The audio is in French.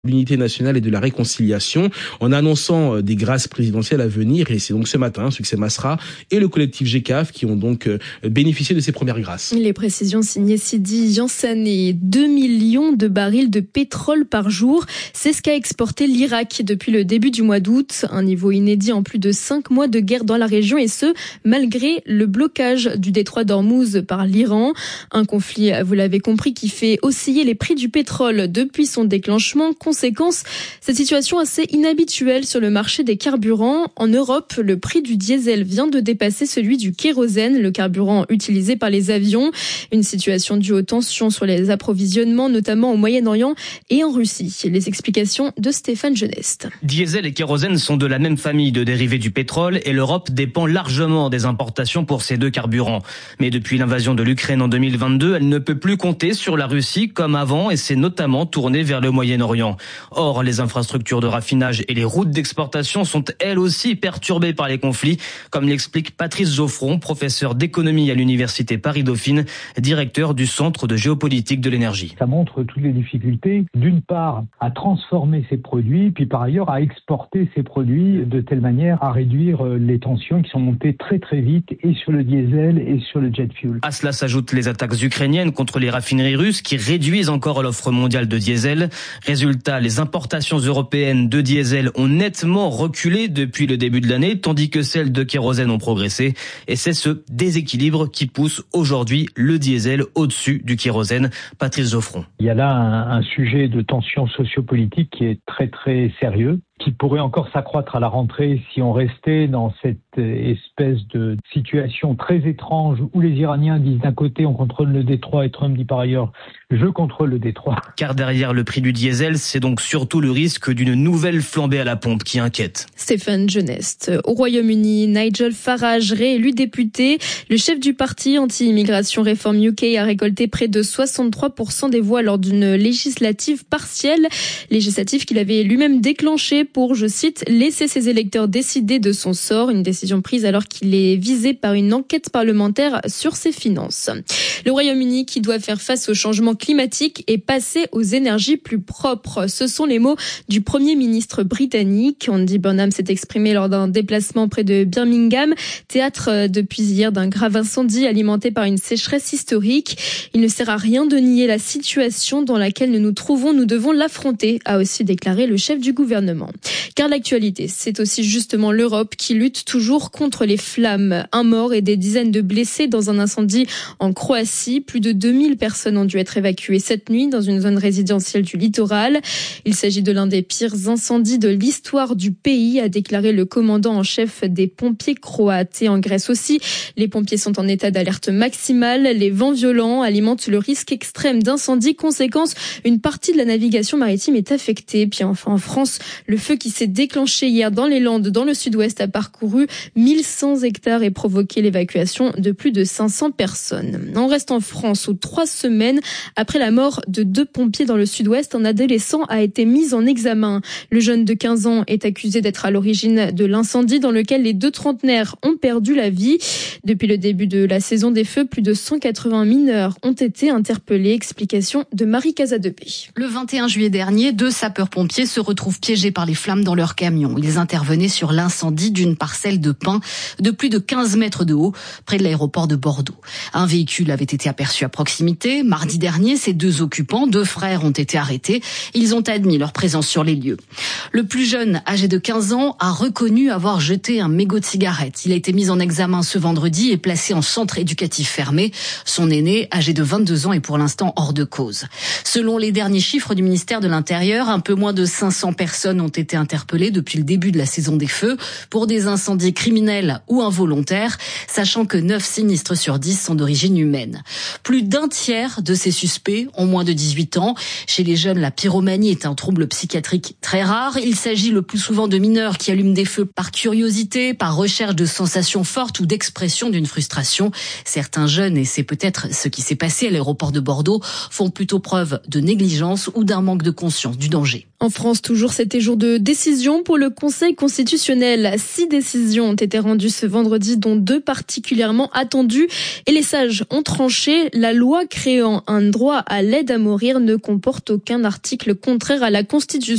l'unité nationale et de la réconciliation en annonçant des grâces présidentielles à venir. Et c'est donc ce matin, Succès Masra et le collectif GECAF qui ont donc bénéficié de ces premières grâces. Les précisions signées Sidi Yansane. 2 millions de barils de pétrole par jour. C'est ce qu'a exporté l'Irak depuis le début du mois d'août. Un niveau inédit en plus de 5 mois de guerre dans la région et ce, malgré le blocage du détroit d'Ormuz par l'Iran. Un conflit, vous l'avez compris, qui fait osciller les prix du pétrole depuis son déclenchement. Conséquence, cette situation assez inhabituelle sur le marché des carburants. En Europe, le prix du diesel vient de dépasser celui du kérosène, le carburant utilisé par les avions. Une situation due aux tensions sur les approvisionnements, notamment au Moyen-Orient et en Russie. Les explications de Stéphane Genest. Diesel et kérosène sont de la même famille de dérivés du pétrole et l'Europe dépend largement des importations pour ces deux carburants. Mais depuis l'invasion de l'Ukraine en 2022, elle ne peut plus compter sur la Russie comme avant et s'est notamment tournée vers le Moyen-Orient. Or, les infrastructures de raffinage et les routes d'exportation sont elles aussi perturbées par les conflits, comme l'explique Patrice Geoffron, professeur d'économie à l'université Paris-Dauphine, directeur du Centre de géopolitique de l'énergie. Ça montre toutes les difficultés, d'une part, à transformer ces produits, puis par ailleurs à exporter ces produits de telle manière à réduire les tensions qui sont montées très très vite et sur le diesel et sur le jet fuel. À cela s'ajoutent les attaques ukrainiennes contre les raffineries russes qui réduisent encore l'offre mondiale de diesel. Résultat, les importations européennes de diesel ont nettement reculé depuis le début de l'année, tandis que celles de kérosène ont progressé. Et c'est ce déséquilibre qui pousse aujourd'hui le diesel au-dessus du kérosène. Patrice Geoffron. Il y a là un sujet de tension sociopolitique qui est très très sérieux, qui pourrait encore s'accroître à la rentrée si on restait dans cette espèce de situation très étrange où les Iraniens disent d'un côté on contrôle le détroit et Trump dit par ailleurs je contrôle le détroit. Car derrière le prix du diesel, c'est donc surtout le risque d'une nouvelle flambée à la pompe qui inquiète. Stéphane Genest. Au Royaume-Uni, Nigel Farage, réélu député. Le chef du parti anti-immigration Reform UK a récolté près de 63% des voix lors d'une législative partielle. Législative qu'il avait lui-même déclenchée pour, je cite, laisser ses électeurs décider de son sort. Une décision prise alors qu'il est visé par une enquête parlementaire sur ses finances. Le Royaume-Uni qui doit faire face au changement climatique et passer aux énergies plus propres. Ce sont les mots du Premier ministre britannique. Andy Burnham s'est exprimé lors d'un déplacement près de Birmingham, théâtre depuis hier d'un grave incendie alimenté par une sécheresse historique. Il ne sert à rien de nier la situation dans laquelle nous nous trouvons. Nous devons l'affronter, a aussi déclaré le chef du gouvernement. Car l'actualité, c'est aussi justement l'Europe qui lutte toujours contre les flammes. Un mort et des dizaines de blessés dans un incendie en Croatie. Plus de 2000 personnes ont dû être évacuées cette nuit dans une zone résidentielle du littoral. Il s'agit de l'un des pires incendies de l'histoire du pays, a déclaré le commandant en chef des pompiers croates. Et en Grèce aussi, les pompiers sont en état d'alerte maximale. Les vents violents alimentent le risque extrême d'incendie. Conséquence, une partie de la navigation maritime est affectée. Puis enfin en France, le feu qui s'est déclenché hier dans les Landes, dans le sud-ouest, a parcouru 1100 hectares et provoqué l'évacuation de plus de 500 personnes. On reste en France où 3 semaines après la mort de 2 pompiers dans le sud-ouest, un adolescent a été mis en examen. Le jeune de 15 ans est accusé d'être à l'origine de l'incendie dans lequel les 2 trentenaires ont perdu la vie. Depuis le début de la saison des feux, plus de 180 mineurs ont été interpellés. Explication de Marie Casadepé. Le 21 juillet dernier, 2 sapeurs-pompiers se retrouvent piégés par les flammes dans leur camion. Ils intervenaient sur l'incendie d'une parcelle de pin de plus de 15 mètres de haut, près de l'aéroport de Bordeaux. Un véhicule avait été aperçu à proximité. Mardi dernier, ces 2 occupants, 2 frères, ont été arrêtés. Ils ont admis leur présence sur les lieux. Le plus jeune, âgé de 15 ans, a reconnu avoir jeté un mégot de cigarette. Il a été mis en examen ce vendredi et placé en centre éducatif fermé. Son aîné, âgé de 22 ans, est pour l'instant hors de cause. Selon les derniers chiffres du ministère de l'Intérieur, un peu moins de 500 personnes ont été interpellées depuis le début de la saison des feux pour des incendies criminels ou involontaires, sachant que 9 sinistres sur 10 sont d'origine humaine. Plus d'un tiers de ces suspects ont moins de 18 ans. Chez les jeunes, la pyromanie est un trouble psychiatrique très rare. Il s'agit le plus souvent de mineurs qui allument des feux par curiosité, par recherche de sensations fortes ou d'expression d'une frustration. Certains jeunes, et c'est peut-être ce qui s'est passé à l'aéroport de Bordeaux, font plutôt preuve de négligence ou d'un manque de conscience du danger. En France, toujours, c'était jour de décision pour le Conseil constitutionnel. 6 décisions ont été rendues ce vendredi, dont 2 particulièrement attendues. Et les sages ont tranché. La loi créant un droit à l'aide à mourir ne comporte aucun article contraire à la Constitution.